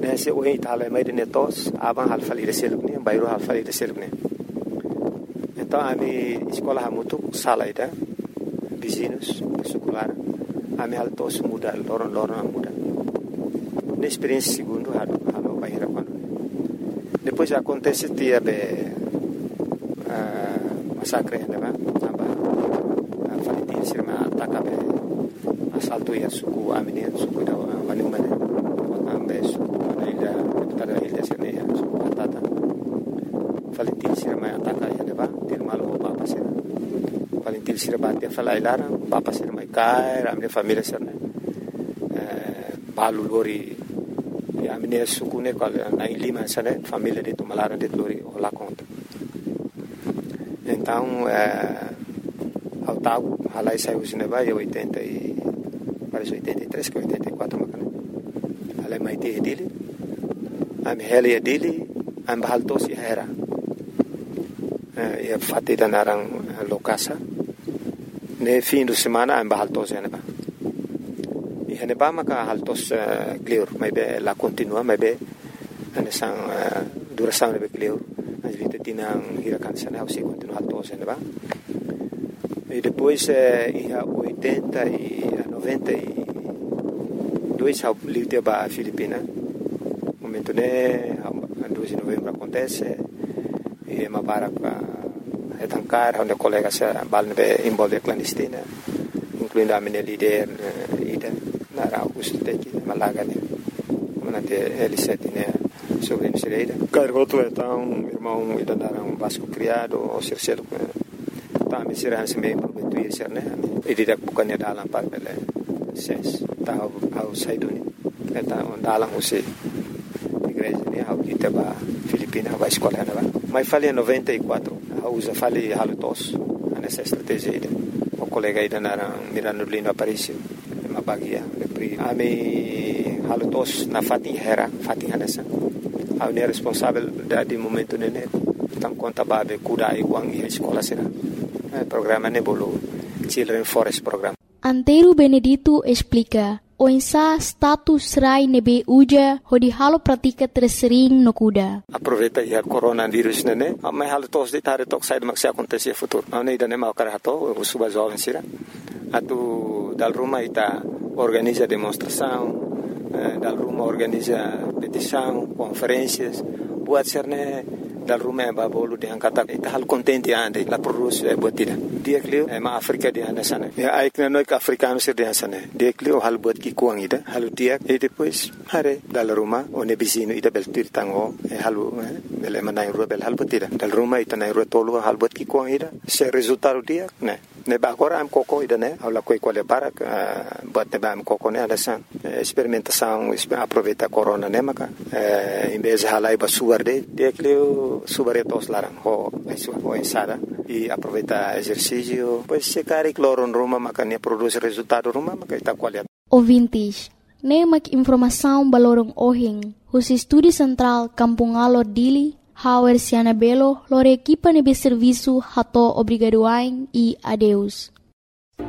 nesse o Itália mais de netos aban hal fali reseluk ni bairro hal fali reseluk ni então a mi escola ha muito sala ida vizinhos secular a mi hal tos muda loron muda na experiência segundo halo bairro quando depois acontece dia be massacre né ba fali dia sirma ataca be assalto ya suku amini suku da wanumane ambe suku ila tada ila sene suku atata Valentin sirma ataka ya deba til malo papa sir Valentin sirma dia fala ilara papa sirma kai ramne família sirne balu lori ya amine suku ne kal na lima sane família de tumalara de lori ola conta então ao tago halai saiu sineba e 80 e parece 83 que 84 macana halai mai te dele am heli dele am bahaltos era e fatti da narang lokasa ne fim de semana am bahaltos eneba e eneba maka haltos clear mai be la continua mai be ane sang duração be clear as vite tinang hirakan sana au se continua haltos eneba e depois ia 80 e 92 ao livre ba Filipina momento né a 2 de novembro acontece e ma para etancar onde colega se balne involve clandestina incluindo a minha líder ida na Augusto teki malaga né manante L7 né sobre inserida cargoto então irmão ida na Vasco criado ou Circelo tá me será se me prometo ir ser né e direto bukannya dalam par bele ses tá ao saiduni então dalam você igreja né ao Itaba Filipina vai escola né mas falei 94 usa falei halutos nessa estratégia ida o colega ida na Mirano Lino Aparicio uma bagia pri ami halutos na Fatihera nessa a unir responsável de momento né então conta babe kuda iguang e escola será programa nebolo Children Forest Program. Antero Benedito explica o insa status rai nebe uja hodi halo pratika tersering no kuda. Aproveita ya coronavírus nene, mas halo tos de tare tok sai mak se acontecer futuro. Não ida nem mau karato, o suba jovem sira. Atu dal Roma ita organiza demonstração, dal Roma organiza petição, conferências, buat serne dal Roma ba bolu de angkata ita hal contente ande la produce botida. Dia klio ma Afrika dia na sana. Ya aikna noi ka africano sir dia sana. Dia klio hal bot ki kuang ida, halu dia e depois hare dal Roma one bizino ida bel tirtango e halu bel manai rubel hal botida. Dal Roma ita nai rotolo hal bot ki kuang ida. Se resultado dia ne ba agora am koko ida ne aula koi quale para bot ne ba am koko ne ada san experimentação aproveita corona ne maka em vez halai ba suarde dia klio subaretos larang ho ensada e aproveita exercício pois se cari cloron Roma maka ne produz resultado Roma maka ita qualidade ouvintes ne mak informação balorong ohing os estúdio central Kampung Alor Dili Hauer Siana Belo lore equipa nebe serviço hato obrigadoain e adeus